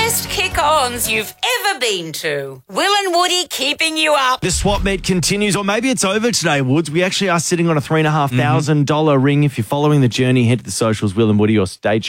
best kick-ons you've ever been to. Will and Woody keeping you up. The swap meet continues, or maybe it's over today, Woods. We actually are sitting on a $3,500 ring. If you're following the journey, head to the socials, Will and Woody, or stay tuned.